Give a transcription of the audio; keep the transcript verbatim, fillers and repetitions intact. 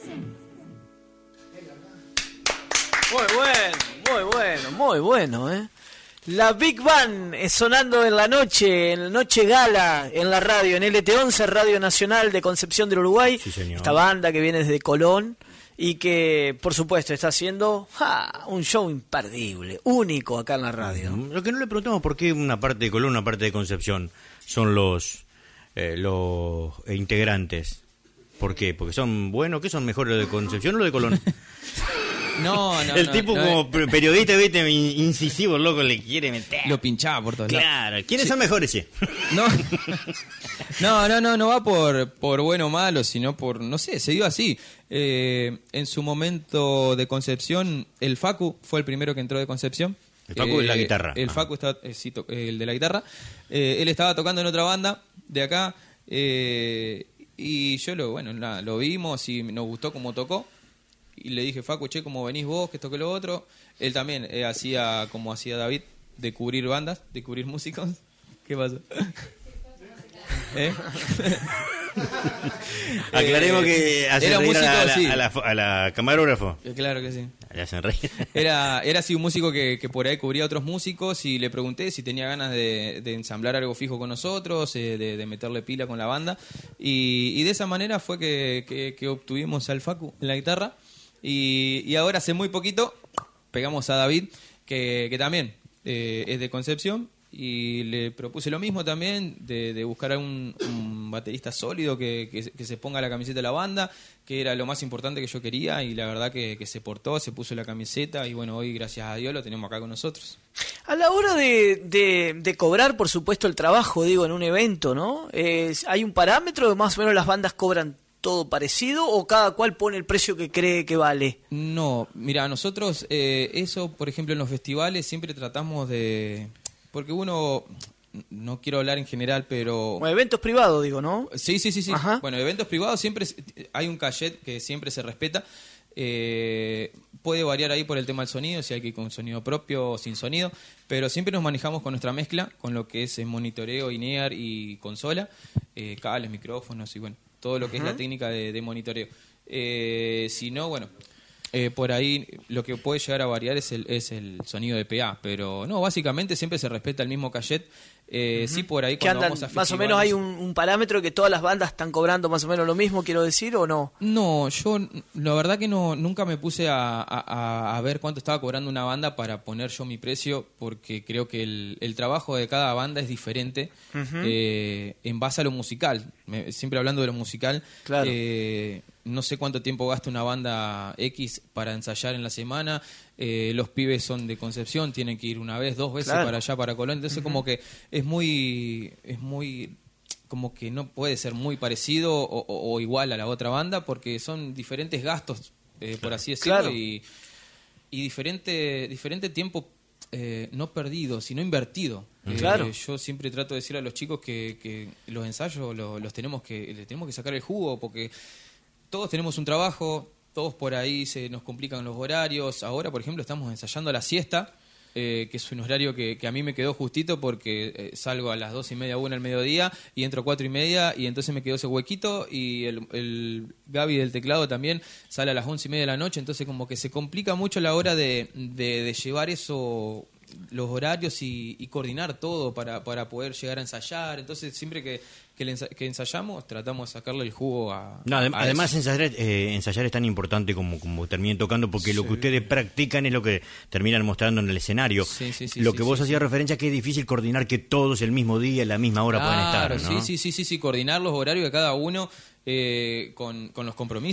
Muy bueno, muy bueno, muy bueno, ¿eh? La Big Band es sonando en la noche, en la noche gala, en la radio, en L T once, Radio Nacional de Concepción del Uruguay. Sí, señor. Esta banda que viene desde Colón y que, por supuesto, está haciendo ¡ja! un show imperdible, único acá en la radio. Lo que no le preguntamos por qué una parte de Colón, una parte de Concepción son los, eh, los integrantes. ¿Por qué? Porque son buenos, ¿qué son mejores, los de Concepción o los de Colón? No, no, El no, tipo no, como no, periodista, viste, incisivo, loco, le quiere meter. lo pinchaba por todos lados. Claro, ¿quiénes Sí. son mejores? Sí. No, no, no, no, no va por, por bueno o malo, sino por, no sé, se dio así. Eh, en su momento de Concepción, el Facu fue el primero que entró de Concepción. El Facu de la guitarra. El Ah. Facu, está, eh, sí, to- eh, el de la guitarra. Eh, él estaba tocando en otra banda de acá. eh, y yo lo, bueno, nada, lo vimos y nos gustó cómo tocó. Y le dije, Facu, che, ¿cómo venís vos? Que esto que lo otro. Él también eh, hacía como hacía David, de cubrir bandas, de cubrir músicos. ¿Qué pasó? ¿Eh? Aclaremos Eh, que hace era reír a, la, músico, a la- sí. a la, a la camarógrafo. Eh, Claro que sí. Le hacen reír. Era, era así un músico que, que por ahí cubría a otros músicos y le pregunté si tenía ganas de, de ensamblar algo fijo con nosotros, eh, de, de meterle pila con la banda. Y, y de esa manera fue que, que, que obtuvimos al Facu en la guitarra. Y, y ahora hace muy poquito pegamos a David, que, que también eh, es de Concepción. Y le propuse lo mismo también, de, de buscar a un, un baterista sólido que, que, que se ponga la camiseta de la banda, que era lo más importante que yo quería, y la verdad que, que se portó, se puso la camiseta, y bueno, hoy gracias a Dios lo tenemos acá con nosotros. A la hora de, de, de cobrar, por supuesto, el trabajo, digo, en un evento, ¿no? Eh, ¿hay un parámetro de más o menos las bandas cobran todo parecido o cada cual pone el precio que cree que vale? No, mira, nosotros eh, eso, por ejemplo, en los festivales siempre tratamos de... Porque uno, no quiero hablar en general, pero... Bueno, eventos privados, digo, ¿no? Sí, sí, sí, sí. Ajá. Bueno, eventos privados siempre es- hay un cachet que siempre se respeta. Eh, puede variar ahí por el tema del sonido, si hay que ir con sonido propio o sin sonido, pero siempre nos manejamos con nuestra mezcla, con lo que es el monitoreo, in-ear y consola, eh, cables, micrófonos y bueno, todo lo que es la técnica de, de monitoreo. Eh, si no, bueno... Eh, por ahí lo que puede llegar a variar es el, es el sonido de P A, pero no, básicamente siempre se respeta el mismo cachet. Eh, Sí, por ahí Que cuando andan, vamos a más o menos festivales- hay un, un parámetro que todas las bandas están cobrando más o menos lo mismo, quiero decir, ¿o no? No, yo la verdad que no nunca me puse a, a- a ver cuánto estaba cobrando una banda para poner yo mi precio, porque creo que el, el trabajo de cada banda es diferente eh, en base a lo musical. Me- siempre hablando de lo musical, Claro. eh, no sé cuánto tiempo gasta una banda X para ensayar en la semana. Eh, los pibes son de Concepción, tienen que ir una vez, dos veces Claro. para allá, para Colón. Entonces como que es muy... es muy como que no puede ser muy parecido o, o- o igual a la otra banda porque son diferentes gastos, eh, por así decirlo, Claro. y, y diferente, diferente tiempo eh, no perdido, sino invertido. Eh, Claro. Yo siempre trato de decir a los chicos que, que los ensayos lo- los tenemos que, le tenemos que sacar el jugo porque todos tenemos un trabajo, todos por ahí se nos complican los horarios. Ahora, por ejemplo, estamos ensayando la siesta, eh, que es un horario que, que a mí me quedó justito porque eh, salgo a las dos y media, una al mediodía y entro a cuatro y media y entonces me quedó ese huequito y el, el Gaby del teclado también sale a las once y media de la noche, entonces como que se complica mucho la hora de, de, de llevar eso, los horarios y, y coordinar todo para, para poder llegar a ensayar. Entonces siempre que, que, le ensa- que ensayamos tratamos de sacarle el jugo a, No, adem- a además eso. ensayar, eh, ensayar es tan importante como, como terminen tocando, porque lo que ustedes practican es lo que terminan mostrando en el escenario. Sí, sí, sí, lo sí, que vos sí, hacías referencia que es difícil coordinar que todos el mismo día, a la misma hora puedan Claro, estar, ¿no? sí, sí, sí, sí, sí, coordinar los horarios de cada uno eh, con, con los compromisos.